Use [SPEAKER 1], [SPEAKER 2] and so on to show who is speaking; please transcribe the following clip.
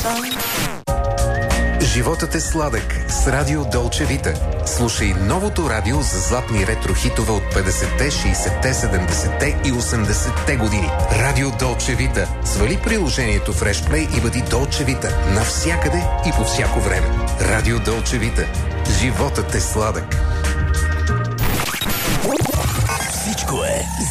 [SPEAKER 1] Животът е сладък с Радио Долче Вита. Слушай новото радио за златни ретро-хитове от 50-те, 60-те, 70-те и 80-те години. Радио Долче Вита. Свали приложението в Freshplay и бъди Долче Вита навсякъде и по всяко време. Радио Долче Вита. Животът е сладък.
[SPEAKER 2] Всичко е